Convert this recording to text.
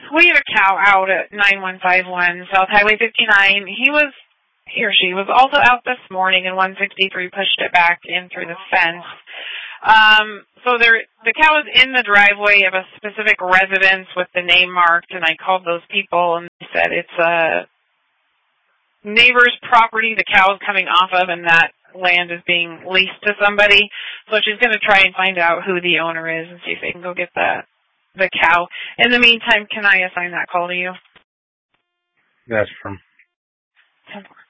we had a cow out at 9151 South Highway 59. He or she was also out this morning, and 163 pushed it back in through the fence. So the cow is in the driveway of a specific residence with the name marked, and I called those people, and they said it's a neighbor's property the cow is coming off of, and that land is being leased to somebody. So she's going to try and find out who the owner is and see if they can go get the cow. In the meantime, can I assign that call to you? That's from 10-4.